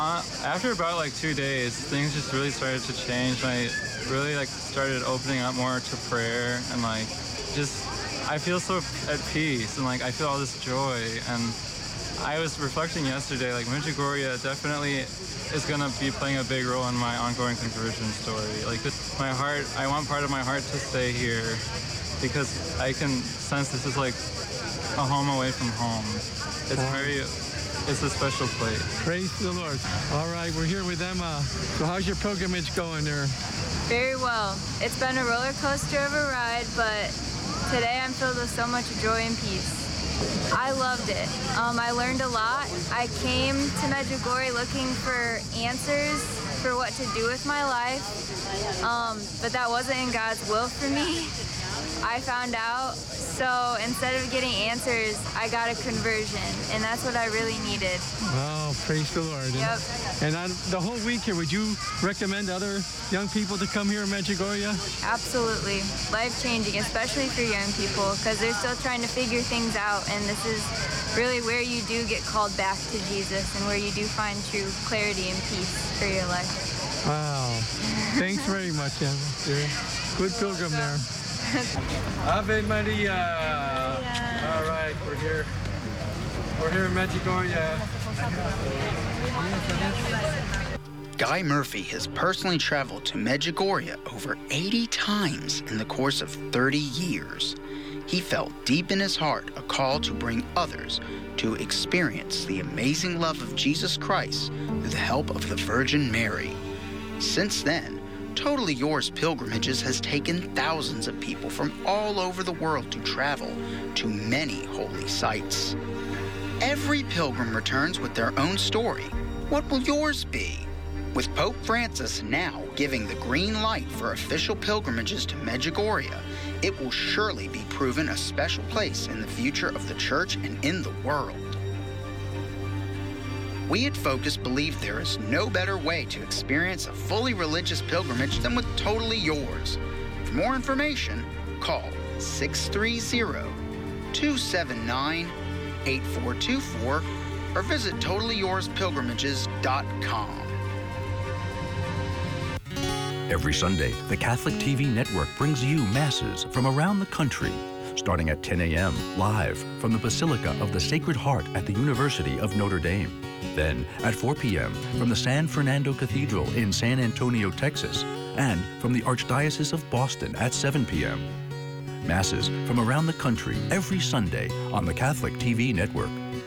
After about like 2 days, things just really started to change. I really started opening up more to prayer and I feel so at peace and I feel all this joy. And I was reflecting yesterday, Medjugorje definitely is gonna be playing a big role in my ongoing conversion story. My heart, I want part of my heart to stay here because I can sense this is like a home away from home. It's a special place. Praise the Lord. All right, we're here with Emma. So how's your pilgrimage going there? Very well. It's been a roller coaster of a ride, but today I'm filled with so much joy and peace. I loved it. I learned a lot. I came to Medjugorje looking for answers for what to do with my life, but that wasn't in God's will for me. I found out, so instead of getting answers, I got a conversion, and that's what I really needed. Oh, praise the Lord. Yep. And on the whole week here, would you recommend other young people to come here in Medjugorje? Absolutely. Life-changing, especially for young people, because they're still trying to figure things out, and this is really where you do get called back to Jesus and where you do find true clarity and peace for your life. Wow. Thanks very much, Emma. You're a good pilgrim there. Ave Maria. All right, we're here. We're here in Medjugorje. Guy Murphy has personally traveled to Medjugorje over 80 times in the course of 30 years. He felt deep in his heart a call to bring others to experience the amazing love of Jesus Christ through the help of the Virgin Mary. Since then, Totally Yours Pilgrimages has taken thousands of people from all over the world to travel to many holy sites. Every pilgrim returns with their own story. What will yours be? With Pope Francis now giving the green light for official pilgrimages to Medjugorje, it will surely be proven a special place in the future of the Church and in the world. We at Focus believe there is no better way to experience a fully religious pilgrimage than with Totally Yours. For more information, call 630-279-8424 or visit TotallyYoursPilgrimages.com. Every Sunday, the Catholic TV network brings you masses from around the country, starting at 10 a.m. live from the Basilica of the Sacred Heart at the University of Notre Dame. Then at 4 p.m. from the San Fernando Cathedral in San Antonio, Texas, and from the Archdiocese of Boston at 7 p.m. Masses from around the country every Sunday on the Catholic TV network.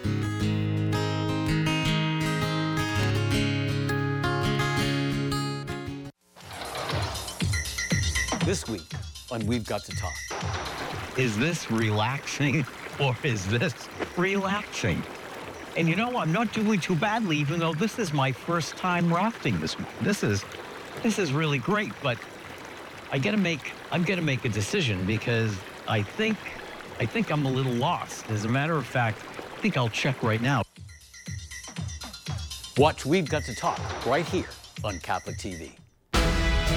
This week on We've Got to Talk. Is this relaxing or is this relaxing? And you know, I'm not doing too badly, even though this is my first time rafting this week. This is really great, but I'm gonna make a decision because I think I'm a little lost. As a matter of fact, I think I'll check right now. Watch We've Got to Talk right here on Catholic TV.